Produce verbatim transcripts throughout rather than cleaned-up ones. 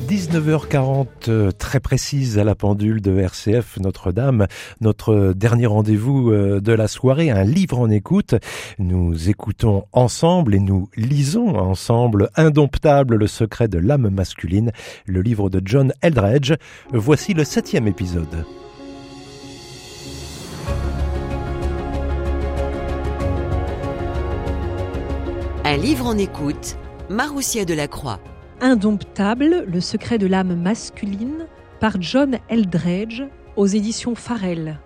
dix-neuf heures quarante, très précise à la pendule de R C F Notre-Dame, notre dernier rendez-vous de la soirée, un livre en écoute. Nous écoutons ensemble et nous lisons ensemble Indomptable, le secret de l'âme masculine, le livre de John Eldredge. Voici le septième épisode. Un livre en écoute, Maroussia Delacroix. Indomptable, le secret de l'âme masculine, par John Eldredge, aux éditions Farel.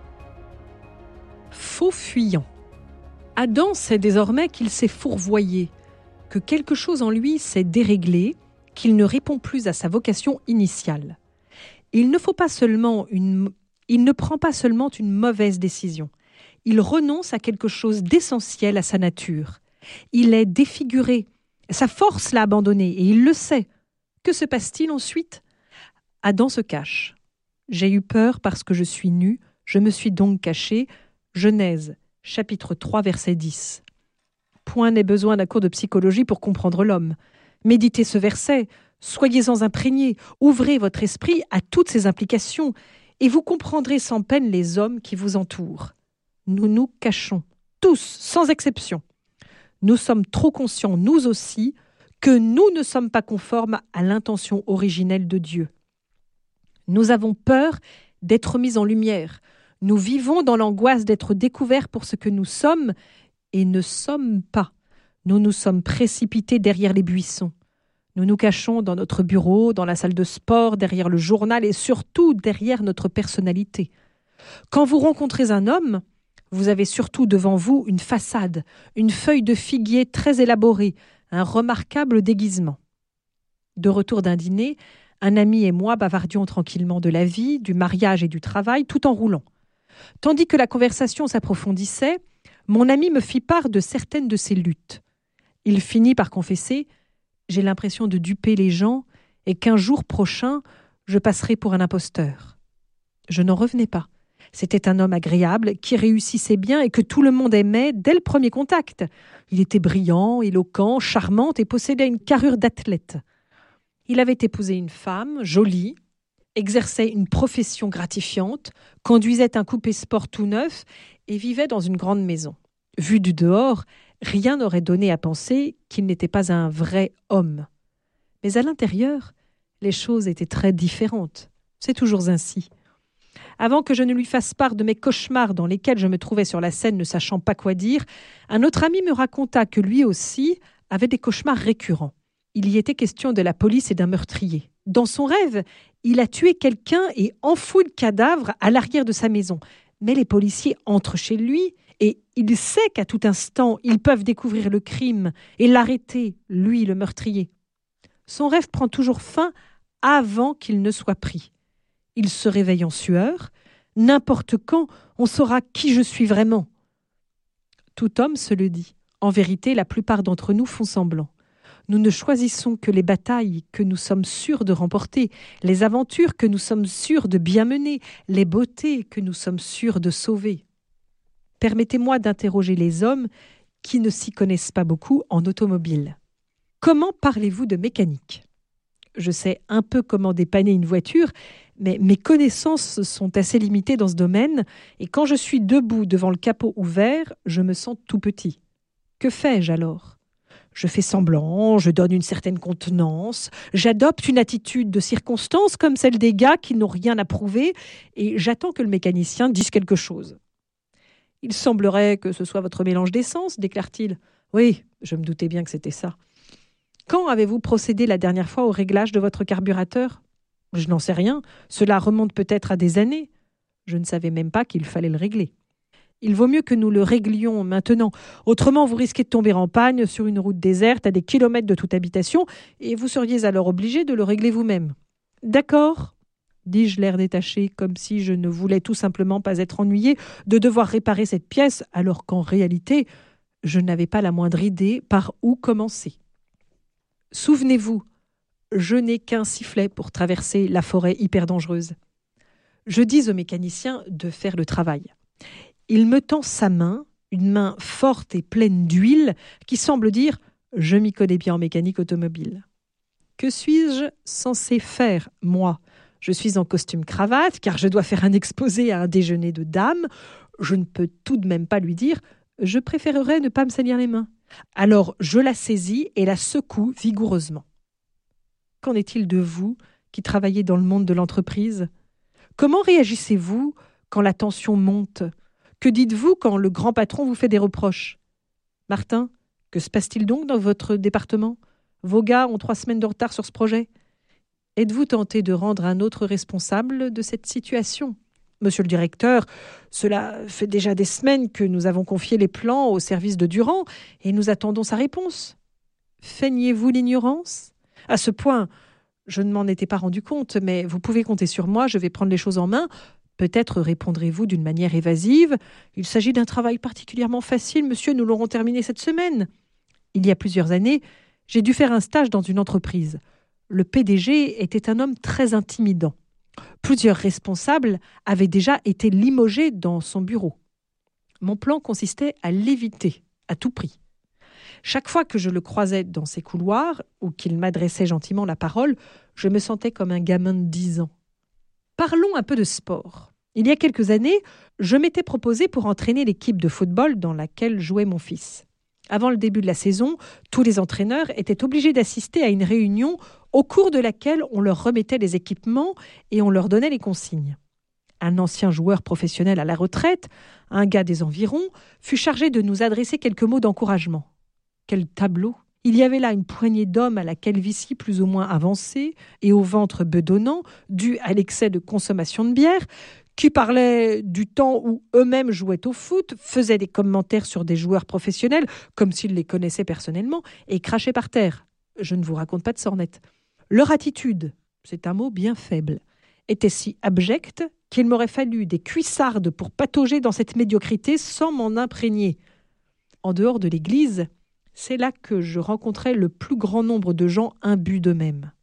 Faux fuyant. Adam sait désormais qu'il s'est fourvoyé, que quelque chose en lui s'est déréglé, qu'il ne répond plus à sa vocation initiale. Il ne faut pas seulement une, il ne prend pas seulement une mauvaise décision. Il renonce à quelque chose d'essentiel à sa nature. Il est défiguré. Sa force l'a abandonné et il le sait. Que se passe-t-il ensuite ? Adam se cache. J'ai eu peur parce que je suis nu, je me suis donc caché. Genèse, chapitre trois, verset dix. Point n'est besoin d'un cours de psychologie pour comprendre l'homme. Méditez ce verset, soyez-en imprégnés, ouvrez votre esprit à toutes ses implications et vous comprendrez sans peine les hommes qui vous entourent. Nous nous cachons, tous, sans exception. Nous sommes trop conscients, nous aussi, que nous ne sommes pas conformes à l'intention originelle de Dieu. Nous avons peur d'être mis en lumière. Nous vivons dans l'angoisse d'être découverts pour ce que nous sommes et ne sommes pas. Nous nous sommes précipités derrière les buissons. Nous nous cachons dans notre bureau, dans la salle de sport, derrière le journal et surtout derrière notre personnalité. Quand vous rencontrez un homme, vous avez surtout devant vous une façade, une feuille de figuier très élaborée, un remarquable déguisement. De retour d'un dîner, un ami et moi bavardions tranquillement de la vie, du mariage et du travail, tout en roulant. Tandis que la conversation s'approfondissait, mon ami me fit part de certaines de ses luttes. Il finit par confesser « J'ai l'impression de duper les gens et qu'un jour prochain, je passerai pour un imposteur. » Je n'en revenais pas. C'était un homme agréable, qui réussissait bien et que tout le monde aimait dès le premier contact. Il était brillant, éloquent, charmant et possédait une carrure d'athlète. Il avait épousé une femme, jolie, exerçait une profession gratifiante, conduisait un coupé sport tout neuf et vivait dans une grande maison. Vu du dehors, rien n'aurait donné à penser qu'il n'était pas un vrai homme. Mais à l'intérieur, les choses étaient très différentes. C'est toujours ainsi. Avant que je ne lui fasse part de mes cauchemars dans lesquels je me trouvais sur la scène ne sachant pas quoi dire, un autre ami me raconta que lui aussi avait des cauchemars récurrents. Il y était question de la police et d'un meurtrier. Dans son rêve, il a tué quelqu'un et enfoui le cadavre à l'arrière de sa maison. Mais les policiers entrent chez lui et il sait qu'à tout instant, ils peuvent découvrir le crime et l'arrêter, lui le meurtrier. Son rêve prend toujours fin avant qu'il ne soit pris. Il se réveille en sueur. N'importe quand, on saura qui je suis vraiment. Tout homme se le dit. En vérité, la plupart d'entre nous font semblant. Nous ne choisissons que les batailles que nous sommes sûrs de remporter, les aventures que nous sommes sûrs de bien mener, les beautés que nous sommes sûrs de sauver. Permettez-moi d'interroger les hommes qui ne s'y connaissent pas beaucoup en automobile. Comment parlez-vous de mécanique ? Je sais un peu comment dépanner une voiture, mais mes connaissances sont assez limitées dans ce domaine et quand je suis debout devant le capot ouvert, je me sens tout petit. Que fais-je alors ? Je fais semblant, je donne une certaine contenance, j'adopte une attitude de circonstance comme celle des gars qui n'ont rien à prouver et j'attends que le mécanicien dise quelque chose. « Il semblerait que ce soit votre mélange d'essence, déclare-t-il. »« Oui, je me doutais bien que c'était ça. » « Quand avez-vous procédé la dernière fois au réglage de votre carburateur ? » ?»« Je n'en sais rien. Cela remonte peut-être à des années. » »« Je ne savais même pas qu'il fallait le régler. »« Il vaut mieux que nous le réglions maintenant. Autrement, vous risquez de tomber en panne sur une route déserte à des kilomètres de toute habitation et vous seriez alors obligé de le régler vous-même. »« D'accord, dis-je l'air détaché, comme si je ne voulais tout simplement pas être ennuyé de devoir réparer cette pièce, alors qu'en réalité, je n'avais pas la moindre idée par où commencer. Souvenez-vous, je n'ai qu'un sifflet pour traverser la forêt hyper dangereuse. Je dis au mécanicien de faire le travail. Il me tend sa main, une main forte et pleine d'huile, qui semble dire « Je m'y connais bien en mécanique automobile ». Que suis-je censé faire, moi ? Je suis en costume cravate, car je dois faire un exposé à un déjeuner de dames. Je ne peux tout de même pas lui dire « Je préférerais ne pas me salir les mains ». Alors je la saisis et la secoue vigoureusement. Qu'en est-il de vous qui travaillez dans le monde de l'entreprise ? Comment réagissez-vous quand la tension monte ? Que dites-vous quand le grand patron vous fait des reproches ? Martin, que se passe-t-il donc dans votre département ? Vos gars ont trois semaines de retard sur ce projet. Êtes-vous tenté de rendre un autre responsable de cette situation ? Monsieur le directeur, cela fait déjà des semaines que nous avons confié les plans au service de Durand et nous attendons sa réponse. Feignez-vous l'ignorance ? À ce point, je ne m'en étais pas rendu compte, mais vous pouvez compter sur moi, je vais prendre les choses en main. Peut-être répondrez-vous d'une manière évasive. Il s'agit d'un travail particulièrement facile, monsieur, nous l'aurons terminé cette semaine. Il y a plusieurs années, j'ai dû faire un stage dans une entreprise. Le P D G était un homme très intimidant. Plusieurs responsables avaient déjà été limogés dans son bureau. Mon plan consistait à l'éviter à tout prix. Chaque fois que je le croisais dans ses couloirs ou qu'il m'adressait gentiment la parole, je me sentais comme un gamin de dix ans. Parlons un peu de sport. Il y a quelques années, je m'étais proposé pour entraîner l'équipe de football dans laquelle jouait mon fils. Avant le début de la saison, tous les entraîneurs étaient obligés d'assister à une réunion au cours de laquelle on leur remettait les équipements et on leur donnait les consignes. Un ancien joueur professionnel à la retraite, un gars des environs, fut chargé de nous adresser quelques mots d'encouragement. Quel tableau ! Il y avait là une poignée d'hommes à la calvitie plus ou moins avancée et au ventre bedonnant, dû à l'excès de consommation de bière, qui parlaient du temps où eux-mêmes jouaient au foot, faisaient des commentaires sur des joueurs professionnels, comme s'ils les connaissaient personnellement, et crachaient par terre. Je ne vous raconte pas de sornettes. Leur attitude, c'est un mot bien faible, était si abjecte qu'il m'aurait fallu des cuissardes pour patauger dans cette médiocrité sans m'en imprégner. En dehors de l'église, c'est là que je rencontrais le plus grand nombre de gens imbus d'eux-mêmes.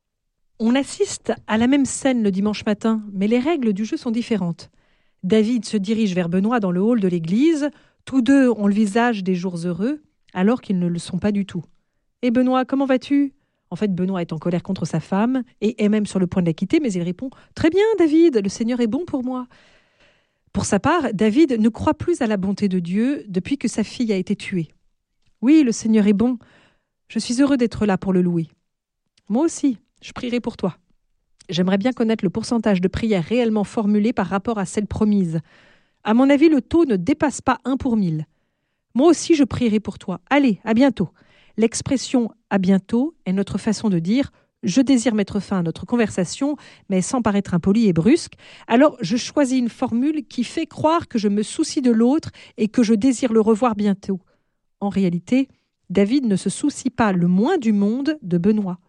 On assiste à la même scène le dimanche matin, mais les règles du jeu sont différentes. David se dirige vers Benoît dans le hall de l'église. Tous deux ont le visage des jours heureux, alors qu'ils ne le sont pas du tout. « Et Benoît, comment vas-tu ?» En fait, Benoît est en colère contre sa femme et est même sur le point de la quitter, mais il répond « Très bien, David, le Seigneur est bon pour moi. » Pour sa part, David ne croit plus à la bonté de Dieu depuis que sa fille a été tuée. « Oui, le Seigneur est bon. Je suis heureux d'être là pour le louer. »« Moi aussi, je prierai pour toi. J'aimerais bien connaître le pourcentage de prières réellement formulées par rapport à celles promises. À mon avis, le taux ne dépasse pas un pour mille. Moi aussi, je prierai pour toi. Allez, à bientôt. » L'expression « à bientôt » est notre façon de dire « je désire mettre fin à notre conversation, mais sans paraître impoli et brusque. Alors, je choisis une formule qui fait croire que je me soucie de l'autre et que je désire le revoir bientôt. » En réalité, David ne se soucie pas le moins du monde de Benoît.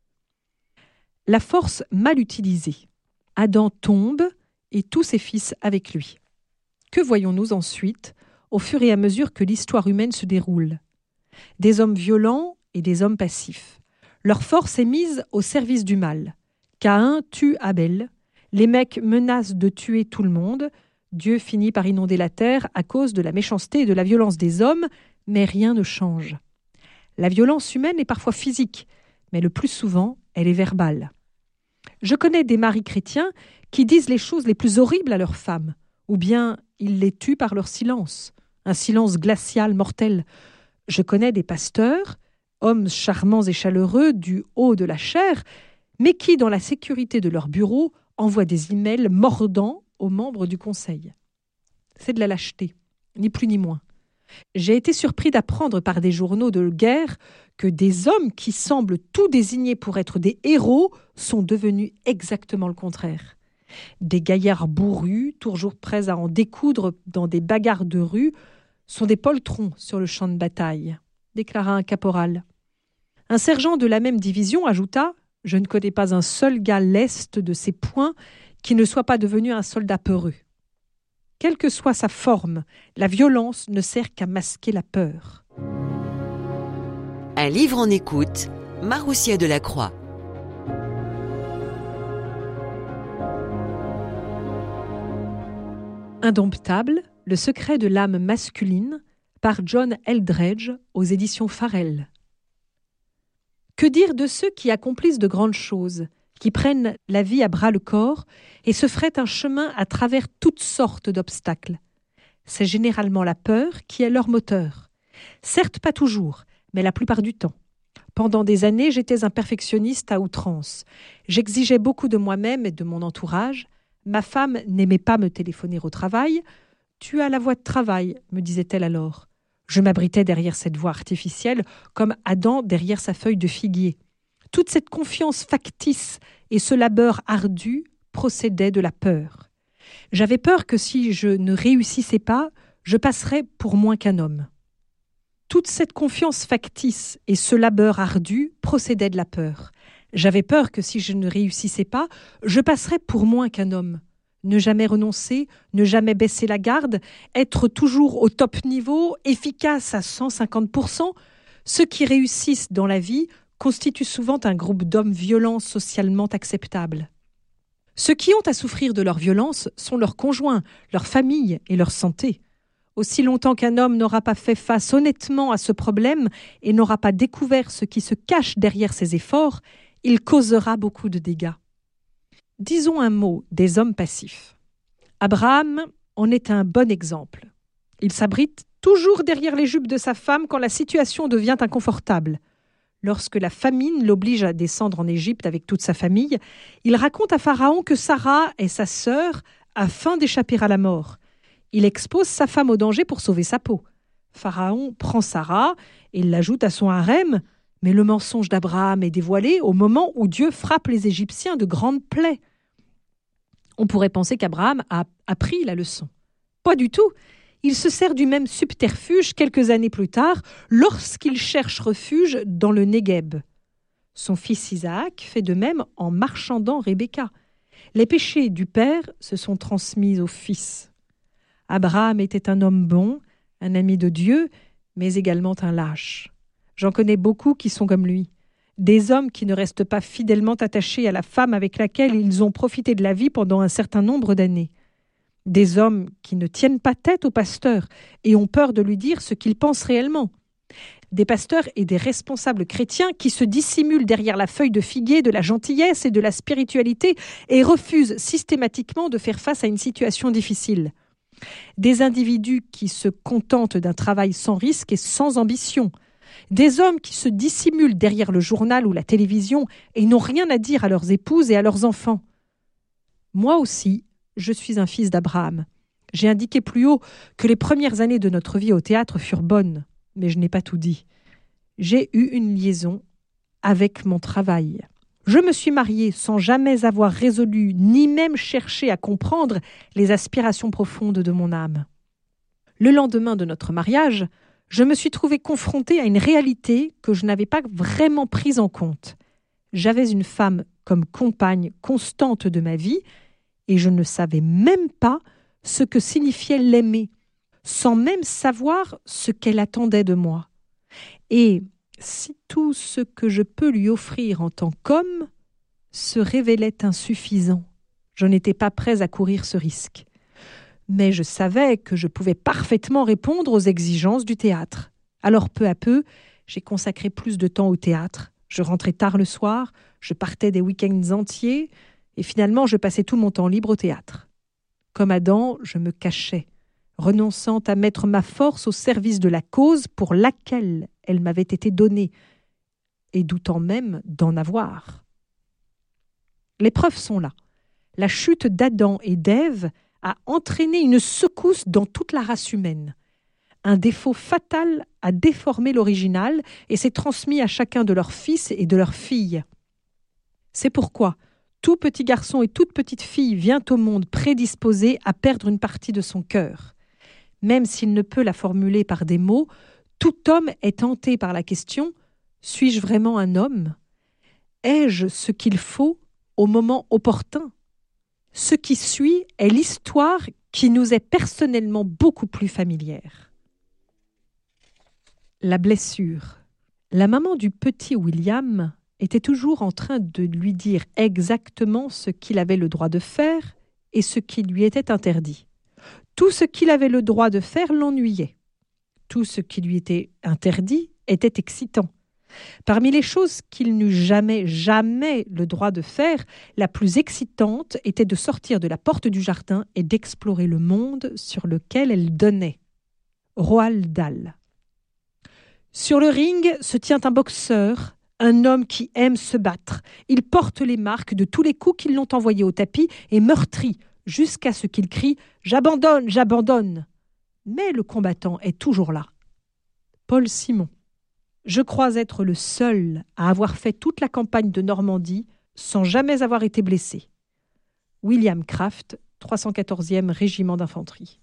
La force mal utilisée. Adam tombe et tous ses fils avec lui. Que voyons-nous ensuite, au fur et à mesure que l'histoire humaine se déroule ? Des hommes violents et des hommes passifs. Leur force est mise au service du mal. Caïn tue Abel. Les mecs menacent de tuer tout le monde. Dieu finit par inonder la terre à cause de la méchanceté et de la violence des hommes, mais rien ne change. La violence humaine est parfois physique, mais le plus souvent, elle est verbale. Je connais des maris chrétiens qui disent les choses les plus horribles à leurs femmes, ou bien ils les tuent par leur silence, un silence glacial, mortel. Je connais des pasteurs, hommes charmants et chaleureux du haut de la chair, mais qui, dans la sécurité de leur bureau, envoient des emails mordants aux membres du conseil. C'est de la lâcheté, ni plus ni moins. J'ai été surpris d'apprendre par des journaux de guerre que des hommes qui semblent tout désignés pour être des héros sont devenus exactement le contraire. Des gaillards bourrus, toujours prêts à en découdre dans des bagarres de rue, sont des poltrons sur le champ de bataille, déclara un caporal. Un sergent de la même division ajouta « Je ne connais pas un seul gars leste de ses poings qui ne soit pas devenu un soldat peureux. » Quelle que soit sa forme, la violence ne sert qu'à masquer la peur. Un livre en écoute, Maroussia Delacroix. Indomptable, le secret de l'âme masculine, par John Eldredge aux éditions Farel. Que dire de ceux qui accomplissent de grandes choses, qui prennent la vie à bras-le-corps et se frayent un chemin à travers toutes sortes d'obstacles? C'est généralement la peur qui est leur moteur. Certes, pas toujours, mais la plupart du temps. Pendant des années, j'étais un perfectionniste à outrance. J'exigeais beaucoup de moi-même et de mon entourage. Ma femme n'aimait pas me téléphoner au travail. « Tu as la voix de travail », me disait-elle alors. Je m'abritais derrière cette voix artificielle, comme Adam derrière sa feuille de figuier. Toute cette confiance factice et ce labeur ardu procédaient de la peur. J'avais peur que si je ne réussissais pas, je passerais pour moins qu'un homme. Toute cette confiance factice et ce labeur ardu procédaient de la peur. J'avais peur que si je ne réussissais pas, je passerais pour moins qu'un homme. Ne jamais renoncer, ne jamais baisser la garde, être toujours au top niveau, efficace à cent cinquante pour cent. Ceux qui réussissent dans la vie constituent souvent un groupe d'hommes violents socialement acceptables. Ceux qui ont à souffrir de leur violence sont leurs conjoints, leur famille et leur santé. Aussi longtemps qu'un homme n'aura pas fait face honnêtement à ce problème et n'aura pas découvert ce qui se cache derrière ses efforts, il causera beaucoup de dégâts. Disons un mot des hommes passifs. Abraham en est un bon exemple. Il s'abrite toujours derrière les jupes de sa femme quand la situation devient inconfortable. Lorsque la famine l'oblige à descendre en Égypte avec toute sa famille, il raconte à Pharaon que Sarah est sa sœur afin d'échapper à la mort. Il expose sa femme au danger pour sauver sa peau. Pharaon prend Sarah et l'ajoute à son harem, mais le mensonge d'Abraham est dévoilé au moment où Dieu frappe les Égyptiens de grandes plaies. On pourrait penser qu'Abraham a appris la leçon. Pas du tout. Il se sert du même subterfuge quelques années plus tard, lorsqu'il cherche refuge dans le Négueb. Son fils Isaac fait de même en marchandant Rebecca. Les péchés du père se sont transmis au fils. Abraham était un homme bon, un ami de Dieu, mais également un lâche. J'en connais beaucoup qui sont comme lui. Des hommes qui ne restent pas fidèlement attachés à la femme avec laquelle ils ont profité de la vie pendant un certain nombre d'années. Des hommes qui ne tiennent pas tête au pasteur et ont peur de lui dire ce qu'ils pensent réellement. Des pasteurs et des responsables chrétiens qui se dissimulent derrière la feuille de figuier de la gentillesse et de la spiritualité et refusent systématiquement de faire face à une situation difficile. Des individus qui se contentent d'un travail sans risque et sans ambition. Des hommes qui se dissimulent derrière le journal ou la télévision et n'ont rien à dire à leurs épouses et à leurs enfants. Moi aussi, je suis un fils d'Abraham. J'ai indiqué plus haut que les premières années de notre vie au théâtre furent bonnes, mais je n'ai pas tout dit. J'ai eu une liaison avec mon travail. Je me suis mariée sans jamais avoir résolu ni même cherché à comprendre les aspirations profondes de mon âme. Le lendemain de notre mariage, je me suis trouvée confrontée à une réalité que je n'avais pas vraiment prise en compte. J'avais une femme comme compagne constante de ma vie et je ne savais même pas ce que signifiait l'aimer, sans même savoir ce qu'elle attendait de moi. Et si tout ce que je peux lui offrir en tant qu'homme se révélait insuffisant, je n'étais pas prêt à courir ce risque. Mais je savais que je pouvais parfaitement répondre aux exigences du théâtre. Alors peu à peu, j'ai consacré plus de temps au théâtre. Je rentrais tard le soir, je partais des week-ends entiers, et finalement je passais tout mon temps libre au théâtre. Comme Adam, je me cachais, renonçant à mettre ma force au service de la cause pour laquelle elle m'avait été donnée, et doutant même d'en avoir. Les preuves sont là. La chute d'Adam et d'Ève a entraîné une secousse dans toute la race humaine. Un défaut fatal a déformé l'original et s'est transmis à chacun de leurs fils et de leurs filles. C'est pourquoi tout petit garçon et toute petite fille vient au monde prédisposé à perdre une partie de son cœur. Même s'il ne peut la formuler par des mots, tout homme est tenté par la question « Suis-je vraiment un homme ? Ai-je ce qu'il faut au moment opportun ?» Ce qui suit est l'histoire qui nous est personnellement beaucoup plus familière. La blessure. La maman du petit William était toujours en train de lui dire exactement ce qu'il avait le droit de faire et ce qui lui était interdit. Tout ce qu'il avait le droit de faire l'ennuyait. Tout ce qui lui était interdit était excitant. Parmi les choses qu'il n'eut jamais, jamais le droit de faire, la plus excitante était de sortir de la porte du jardin et d'explorer le monde sur lequel elle donnait. Roald Dahl. Sur le ring se tient un boxeur, un homme qui aime se battre. Il porte les marques de tous les coups qui l'ont envoyé au tapis et meurtri, jusqu'à ce qu'il crie « J'abandonne, j'abandonne !» Mais le combattant est toujours là. Paul Simon. Je crois être le seul à avoir fait toute la campagne de Normandie sans jamais avoir été blessé. William Craft, trois cent quatorzième Régiment d'infanterie.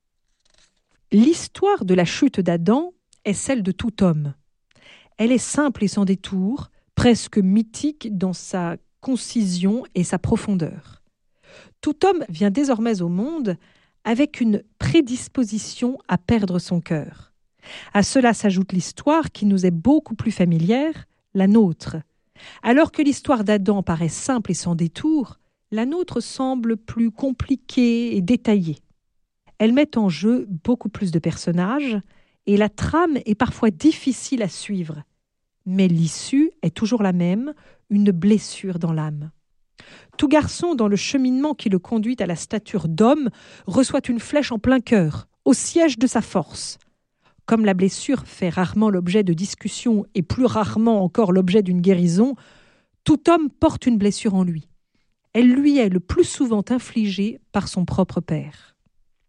L'histoire de la chute d'Adam est celle de tout homme. Elle est simple et sans détour, presque mythique dans sa concision et sa profondeur. Tout homme vient désormais au monde avec une prédisposition à perdre son cœur. À cela s'ajoute l'histoire qui nous est beaucoup plus familière, la nôtre. Alors que l'histoire d'Adam paraît simple et sans détour, la nôtre semble plus compliquée et détaillée. Elle met en jeu beaucoup plus de personnages et la trame est parfois difficile à suivre. Mais l'issue est toujours la même, une blessure dans l'âme. Tout garçon dans le cheminement qui le conduit à la stature d'homme reçoit une flèche en plein cœur, au siège de sa force. Comme la blessure fait rarement l'objet de discussions et plus rarement encore l'objet d'une guérison, tout homme porte une blessure en lui. Elle lui est le plus souvent infligée par son propre père.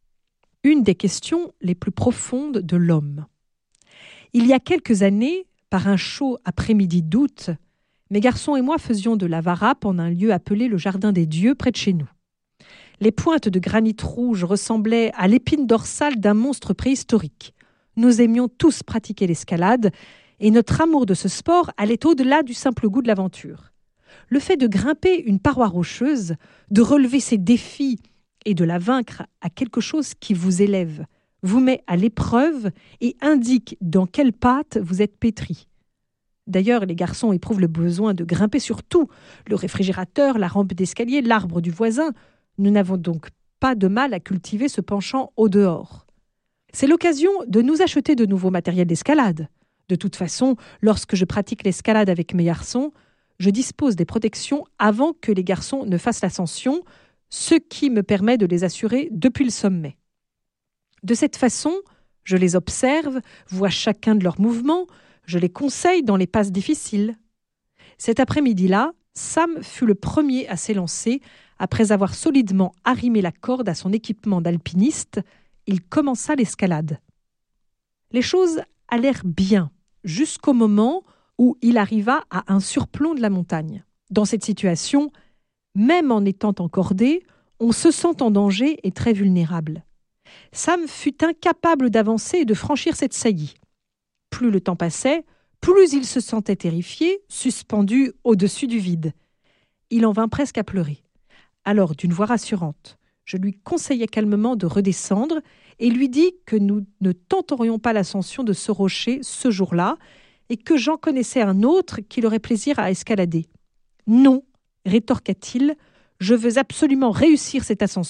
Une des questions les plus profondes de l'homme. Il y a quelques années, par un chaud après-midi d'août, mes garçons et moi faisions de la varap en un lieu appelé le Jardin des Dieux près de chez nous. Les pointes de granit rouge ressemblaient à l'épine dorsale d'un monstre préhistorique. Nous aimions tous pratiquer l'escalade et notre amour de ce sport allait au-delà du simple goût de l'aventure. Le fait de grimper une paroi rocheuse, de relever ses défis et de la vaincre a quelque chose qui vous élève, vous met à l'épreuve et indique dans quelle pâte vous êtes pétri. D'ailleurs, les garçons éprouvent le besoin de grimper sur tout, le réfrigérateur, la rampe d'escalier, l'arbre du voisin. Nous n'avons donc pas de mal à cultiver ce penchant au dehors. C'est l'occasion de nous acheter de nouveaux matériels d'escalade. De toute façon, lorsque je pratique l'escalade avec mes garçons, je dispose des protections avant que les garçons ne fassent l'ascension, ce qui me permet de les assurer depuis le sommet. De cette façon, je les observe, vois chacun de leurs mouvements, je les conseille dans les passes difficiles. Cet après-midi-là, Sam fut le premier à s'élancer après avoir solidement arrimé la corde à son équipement d'alpiniste. Il commença l'escalade. Les choses allèrent bien, jusqu'au moment où il arriva à un surplomb de la montagne. Dans cette situation, même en étant encordé, on se sent en danger et très vulnérable. Sam fut incapable d'avancer et de franchir cette saillie. Plus le temps passait, plus il se sentait terrifié, suspendu au-dessus du vide. Il en vint presque à pleurer. Alors, d'une voix rassurante, je lui conseillai calmement de redescendre et lui dis que nous ne tenterions pas l'ascension de ce rocher ce jour-là et que j'en connaissais un autre qu'il aurait plaisir à escalader. « Non », rétorqua-t-il, « je veux absolument réussir cette ascension. »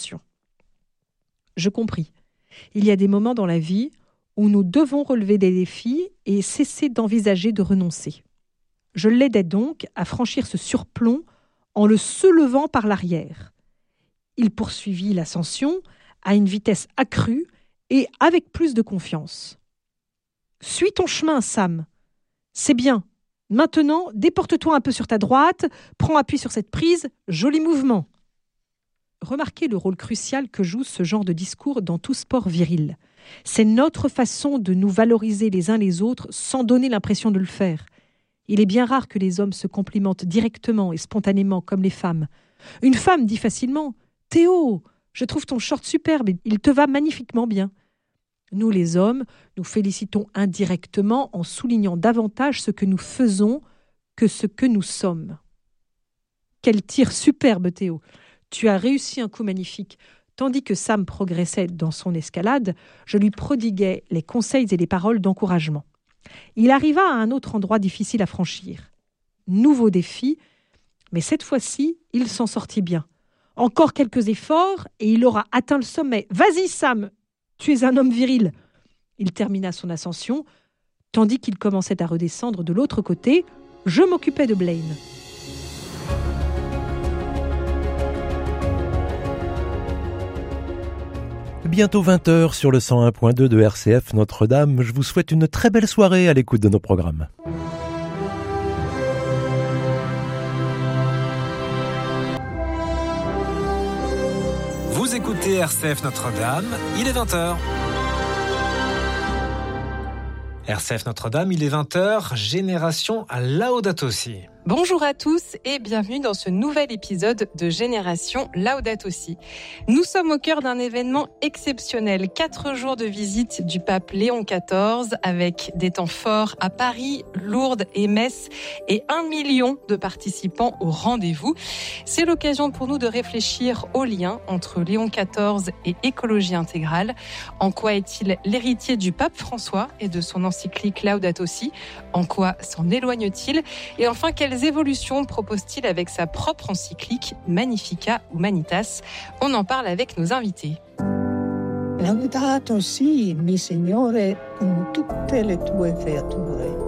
Je compris. Il y a des moments dans la vie où nous devons relever des défis et cesser d'envisager de renoncer. Je l'aidai donc à franchir ce surplomb en le soulevant par l'arrière. Il poursuivit l'ascension à une vitesse accrue et avec plus de confiance. « Suis ton chemin, Sam. C'est bien. Maintenant, déporte-toi un peu sur ta droite, prends appui sur cette prise, joli mouvement. » Remarquez le rôle crucial que joue ce genre de discours dans tout sport viril. C'est notre façon de nous valoriser les uns les autres sans donner l'impression de le faire. Il est bien rare que les hommes se complimentent directement et spontanément comme les femmes. Une femme dit facilement « Théo, je trouve ton short superbe, il te va magnifiquement bien. » Nous les hommes, nous félicitons indirectement en soulignant davantage ce que nous faisons que ce que nous sommes. Quel tir superbe, Théo! Tu as réussi un coup magnifique. Tandis que Sam progressait dans son escalade, je lui prodiguais les conseils et les paroles d'encouragement. Il arriva à un autre endroit difficile à franchir. Nouveau défi, mais cette fois-ci, il s'en sortit bien. Encore quelques efforts et il aura atteint le sommet. « Vas-y, Sam, tu es un homme viril !» Il termina son ascension. Tandis qu'il commençait à redescendre de l'autre côté, je m'occupais de Blaine. Bientôt vingt heures sur le cent un point deux de R C F Notre-Dame. Je vous souhaite une très belle soirée à l'écoute de nos programmes. Vous écoutez R C F Notre-Dame, il est vingt heures. R C F Notre-Dame, il est vingt heures, Génération Laudato Si. Bonjour à tous et bienvenue dans ce nouvel épisode de Génération Laudato Si. Nous sommes au cœur d'un événement exceptionnel. Quatre jours de visite du pape Léon quatorze avec des temps forts à Paris, Lourdes et Metz et un million de participants au rendez-vous. C'est l'occasion pour nous de réfléchir au lien entre Léon quatorze et écologie intégrale. En quoi est-il l'héritier du pape François et de son encyclique Laudato Si? En quoi s'en éloigne-t-il? Et enfin, quelles évolutions propose-t-il avec sa propre encyclique Magnificat Humanitas? On en parle avec nos invités. Laudato Si, mi Signore, con tutte le tue creature.